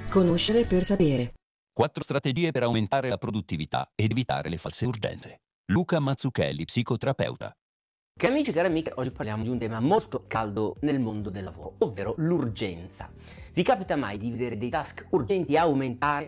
Conoscere per sapere. 4 strategie per aumentare la produttività ed evitare le false urgenze. Luca Mazzucchelli, psicoterapeuta. Cari amici, cari amiche, oggi parliamo di un tema molto caldo nel mondo del lavoro, ovvero l'urgenza. Vi capita mai di vedere dei task urgenti aumentare